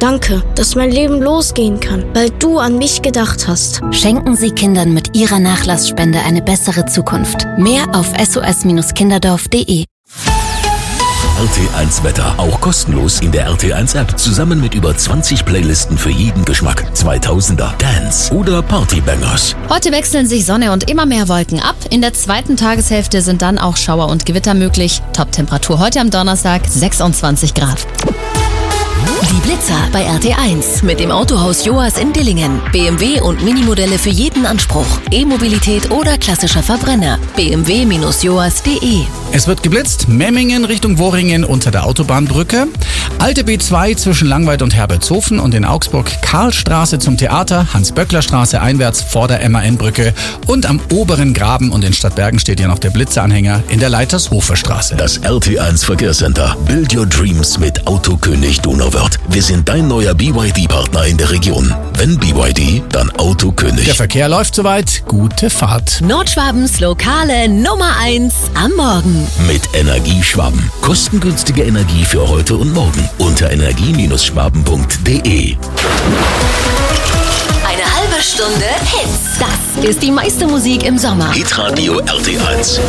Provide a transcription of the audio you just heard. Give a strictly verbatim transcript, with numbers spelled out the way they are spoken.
Danke, dass mein Leben losgehen kann, weil du an mich gedacht hast. Schenken Sie Kindern mit Ihrer Nachlassspende eine bessere Zukunft. Mehr auf s o s kinderdorf punkt d e. R T eins Wetter, auch kostenlos in der R T eins App, zusammen mit über zwanzig Playlisten für jeden Geschmack. zweitausender, Dance oder Partybangers. Heute wechseln sich Sonne und immer mehr Wolken ab. In der zweiten Tageshälfte sind dann auch Schauer und Gewitter möglich. Top-Temperatur heute am Donnerstag sechsundzwanzig Grad. Die Blitzer bei R T eins mit dem Autohaus Joas in Dillingen. B M W und Minimodelle für jeden Anspruch. E-Mobilität oder klassischer Verbrenner. b m w Joas punkt d e. Es wird geblitzt. Memmingen Richtung Worringen unter der Autobahnbrücke. Alte B zwei zwischen Langweid und Herbertshofen und in Augsburg Karlstraße zum Theater, Hans-Böckler-Straße einwärts vor der M A N-Brücke und am oberen Graben und in Stadtbergen steht ja noch der Blitzeranhänger in der Leitershofer Straße. Das R T eins Verkehrscenter. Build your dreams mit Autokönig Donauwörth. Wir sind dein neuer B Y D-Partner in der Region. Wenn B Y D, dann Autokönig. Der Verkehr läuft soweit. Gute Fahrt. Nordschwabens lokale Nummer eins am Morgen. Mit Energieschwaben. Kostengünstige Energie für heute und morgen. Unter energie schwaben punkt d e. Eine halbe Stunde Hits. Das ist die meiste Musik im Sommer. Hitradio R T eins.